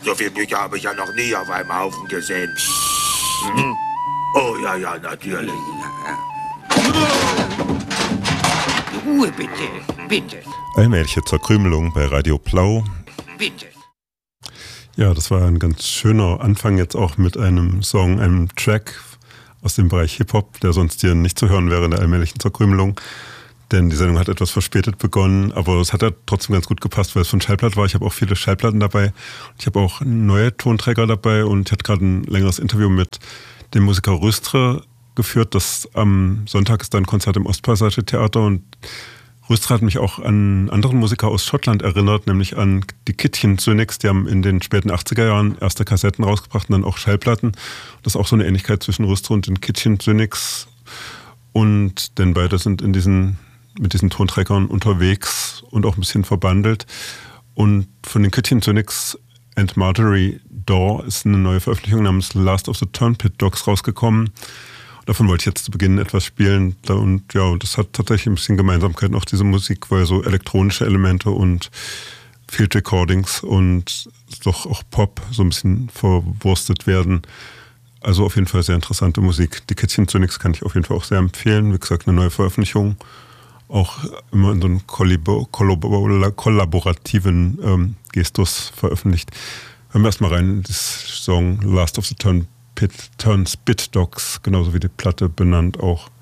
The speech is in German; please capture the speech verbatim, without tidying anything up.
So viel Bücher habe ich ja noch nie auf einem Haufen gesehen. Mhm. Oh ja, ja, natürlich. Ruhe bitte, bitte. Allmähliche Zerkrümelung bei Radio Plau. Bitte. Ja, das war ein ganz schöner Anfang jetzt auch mit einem Song, einem Track aus dem Bereich Hip-Hop, der sonst hier nicht zu hören wäre in der allmählichen Zerkrümelung. Denn die Sendung hat etwas verspätet begonnen, aber es hat ja trotzdem ganz gut gepasst, weil es von Schallplatte war. Ich habe auch viele Schallplatten dabei. Ich habe auch neue Tonträger dabei und ich hatte gerade ein längeres Interview mit dem Musiker Rüstre geführt. Das am Sonntag ist dann ein Konzert im Ostpassage Theater und Rüstre hat mich auch an anderen Musiker aus Schottland erinnert, nämlich an die Kitchen Cynics. Die haben in den späten achtziger Jahren erste Kassetten rausgebracht und dann auch Schallplatten. Das ist auch so eine Ähnlichkeit zwischen Rüstre und den Kitchen Cynics. Und denn beide sind in diesen, mit diesen Tonträgern unterwegs und auch ein bisschen verbandelt. Und von den Kitchen Cynics and Marjorie Daw ist eine neue Veröffentlichung namens Last of the Turnpit Dogs rausgekommen. Davon wollte ich jetzt zu Beginn etwas spielen. Und ja, und das hat tatsächlich ein bisschen Gemeinsamkeiten, auch diese Musik, weil so elektronische Elemente und Field Recordings und doch auch Pop so ein bisschen verwurstet werden. Also auf jeden Fall sehr interessante Musik. Die Kitchen Cynics kann ich auf jeden Fall auch sehr empfehlen. Wie gesagt, eine neue Veröffentlichung. Auch immer in so einem kollabo- kollabo- kollaborativen ähm, Gestus veröffentlicht. Hören wir erstmal rein in das Song Last of the Turnpit Turn Spit Dogs, genauso wie die Platte benannt auch.